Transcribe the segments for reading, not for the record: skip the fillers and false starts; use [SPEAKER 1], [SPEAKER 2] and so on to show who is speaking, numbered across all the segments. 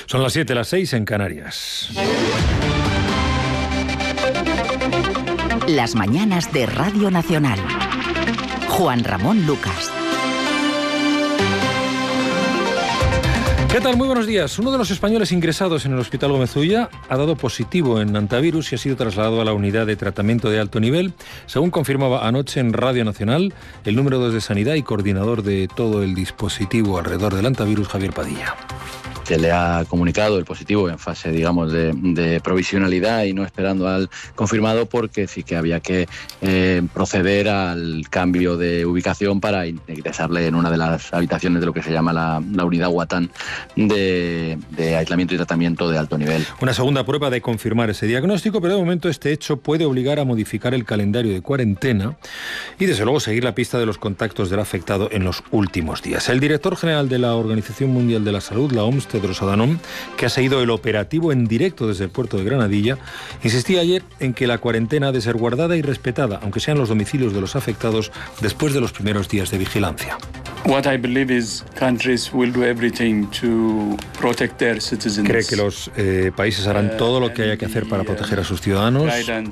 [SPEAKER 1] Son las 7, las 6 en Canarias.
[SPEAKER 2] Las mañanas de Radio Nacional. Juan Ramón Lucas.
[SPEAKER 1] ¿Qué tal? Muy buenos días. Uno de los españoles ingresados en el Hospital Gómez Ulla ha dado positivo en hantavirus y ha sido trasladado a la unidad de tratamiento de alto nivel, según confirmaba anoche en Radio Nacional el número 2 de Sanidad y coordinador de todo el dispositivo alrededor del hantavirus, Javier Padilla.
[SPEAKER 3] Se le ha comunicado el positivo en fase, digamos, de provisionalidad y no esperando al confirmado, porque sí que había que proceder al cambio de ubicación para ingresarle en una de las habitaciones de lo que se llama la unidad Guatán de aislamiento y tratamiento de alto nivel.
[SPEAKER 1] Una segunda prueba de confirmar ese diagnóstico, pero de momento este hecho puede obligar a modificar el calendario de cuarentena y desde luego seguir la pista de los contactos del afectado en los últimos días. El director general de la Organización Mundial de la Salud, la OMS, Tedros Adhanom, que ha seguido el operativo en directo desde el puerto de Granadilla, insistía ayer en que la cuarentena ha de ser guardada y respetada, aunque sean los domicilios de los afectados después de los primeros días de vigilancia. Cree que los países harán todo lo que haya que hacer para proteger a sus ciudadanos.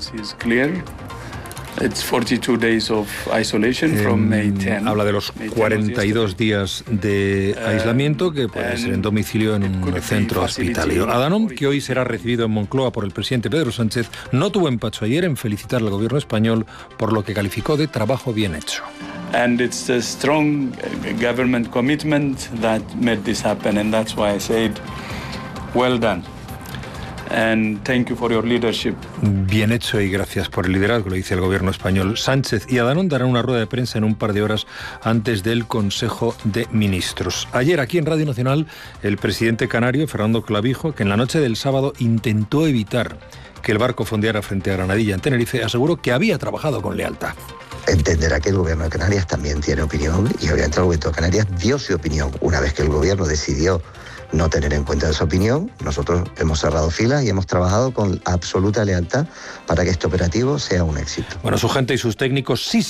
[SPEAKER 1] Habla de los 42 días de aislamiento que pueden ser en domicilio en un centro hospitalario. Adhanom, que hoy será recibido en Moncloa por el presidente Pedro Sánchez, no tuvo empacho ayer en felicitar al gobierno español por lo que calificó de trabajo bien hecho.
[SPEAKER 4] And it's the strong government commitment that made this happen, and that's why I said, well done. And thank you for your leadership.
[SPEAKER 1] Bien hecho y gracias por el liderazgo, lo dice el gobierno español. Sánchez y Adhanom darán una rueda de prensa en un par de horas antes del Consejo de Ministros. Ayer aquí en Radio Nacional, el presidente canario, Fernando Clavijo, que en la noche del sábado intentó evitar que el barco fondeara frente a Granadilla en Tenerife, aseguró que había trabajado con lealtad.
[SPEAKER 5] Entenderá que el gobierno de Canarias también tiene opinión y obviamente el gobierno de Canarias dio su opinión. Una vez que el gobierno decidió no tener en cuenta esa opinión, nosotros hemos cerrado filas y hemos trabajado con absoluta lealtad para que este operativo sea un éxito.
[SPEAKER 1] Bueno, su gente y sus técnicos sí